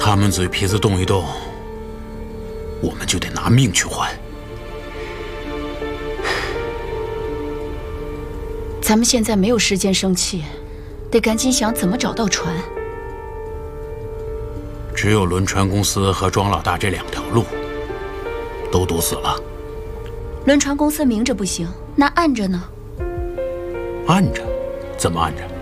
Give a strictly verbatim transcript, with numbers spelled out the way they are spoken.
他们嘴皮子动一动，我们就得拿命去换。 咱们现在没有时间生气，得赶紧想怎么找到船。 只有轮船公司和庄老大这两条路，都堵死了。 轮船公司明着不行，那暗着呢？ 暗着？怎么暗着？